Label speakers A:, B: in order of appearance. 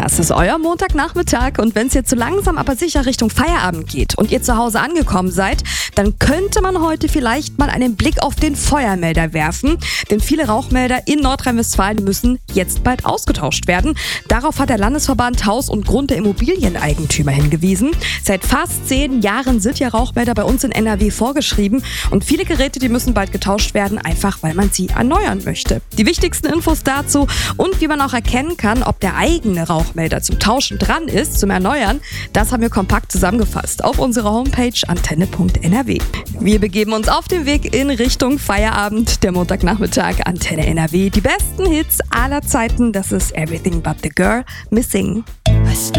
A: Das ist euer Montagnachmittag und wenn es jetzt so langsam aber sicher Richtung Feierabend geht und ihr zu Hause angekommen seid, dann könnte man heute vielleicht mal einen Blick auf den Feuermelder werfen, denn viele Rauchmelder in Nordrhein-Westfalen müssen jetzt bald ausgetauscht werden. Darauf hat der Landesverband Haus- und Grund der Immobilieneigentümer hingewiesen. Seit fast 10 Jahren sind ja Rauchmelder bei uns in NRW vorgeschrieben und viele Geräte, die müssen bald getauscht werden, einfach weil man sie erneuern möchte. Die wichtigsten Infos dazu und wie man auch erkennen kann, ob der eigene Rauchmelder zum Tauschen dran ist, zum Erneuern, das haben wir kompakt zusammengefasst auf unserer Homepage antenne.nrw. Wir begeben uns auf den Weg in Richtung Feierabend, der Montagnachmittag, Antenne NRW. Die besten Hits aller Zeiten, das ist Everything But The Girl, Missing.
B: I